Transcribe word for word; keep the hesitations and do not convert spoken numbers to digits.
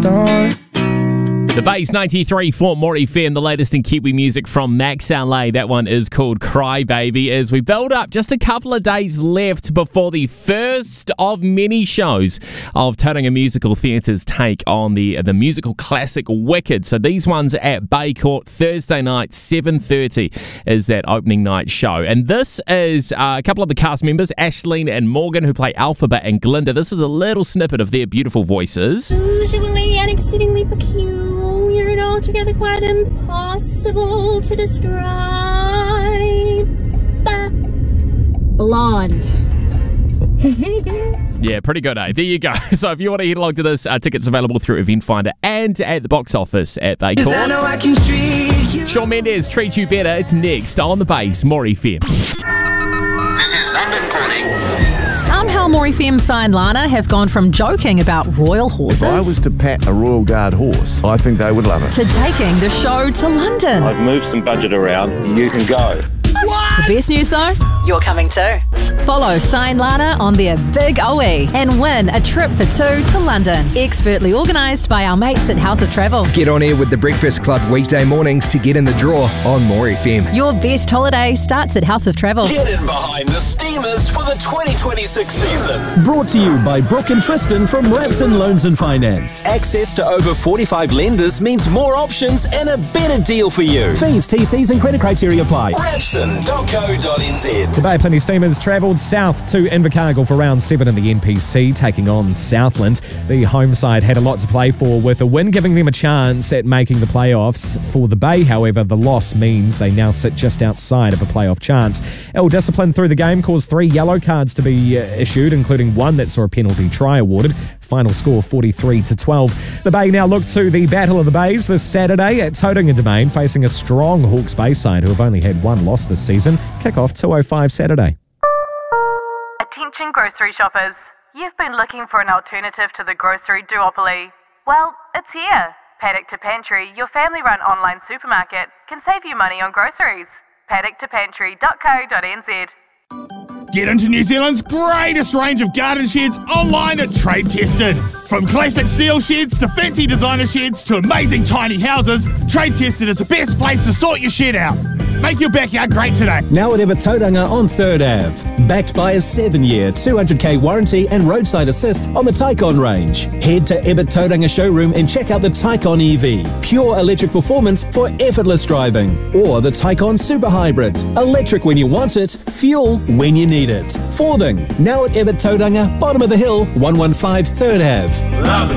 on. The Base ninety-three Fort Maury Fair, and the latest in Kiwi music from Max L A. That one is called Cry Baby. As we build up, just a couple of days left before the first of many shows of Tauranga Musical Theatre's take on the, the musical classic Wicked. So these ones at Bay Court Thursday night, seven thirty is that opening night show. And this is uh, a couple of the cast members, Ashleen and Morgan, who play Alphaba and Glinda. This is a little snippet of their beautiful voices. Usually and exceedingly peculiar, and altogether quite impossible to describe. Bah. Blonde. Yeah, pretty good, eh? There you go. So if you want to head along to this, uh, tickets available through Event Finder and at the box office at Bay Court. Shawn Mendes, Treat You Better. It's next on the Base, Maury F M. This is London calling. Somehow Maury F M Sign Lana have gone from joking about royal horses If I was to pat a Royal Guard horse, I think they would love it. to taking the show to London. I've moved some budget around. You can go. The best news though, you're coming too. Follow Sign Lana on their Big O E and win a trip for two to London. Expertly organised by our mates at House of Travel. Get on air with the Breakfast Club weekday mornings to get in the draw on Maury F M. Your best holiday starts at House of Travel. Get in behind the Steamers for the twenty twenty-six season. Brought to you by Brooke and Tristan from Rapson Loans and Finance. Access to over forty-five lenders means more options and a better deal for you. Fees, T Cs and credit criteria apply. Rapson dot co dot n z. The Bay of Plenty Steamers travelled south to Invercargill for round seven in the N P C, taking on Southland. The home side had a lot to play for, with a win giving them a chance at making the playoffs. For the Bay, however, the loss means they now sit just outside of a playoff chance. Ill discipline through the game caused three yellow cards to be uh, issued, including one that saw a penalty try awarded. Final score forty-three to twelve. The Bay now look to the Battle of the Bays this Saturday at Tauranga Domain, facing a strong Hawke's Bay side who have only had one loss this season. Kick-off two oh five Saturday. Attention grocery shoppers. You've been looking for an alternative to the grocery duopoly. Well, it's here. Paddock to Pantry, your family-run online supermarket, can save you money on groceries. paddock to pantry dot co dot n z. Get into New Zealand's greatest range of garden sheds online at Trade Tested. From classic steel sheds to fancy designer sheds to amazing tiny houses, Trade Tested is the best place to sort your shed out. Make your backyard great today. Now at Ebert Tauranga on third Avenue. Backed by a seven-year, two hundred k warranty and roadside assist on the Tycon range. Head to Ebert Tauranga showroom and check out the Tycon E V. Pure electric performance for effortless driving. Or the Tycon Super Hybrid. Electric when you want it, fuel when you need it. Forthing, now at Ebert Tauranga, bottom of the hill, one one five third Avenue.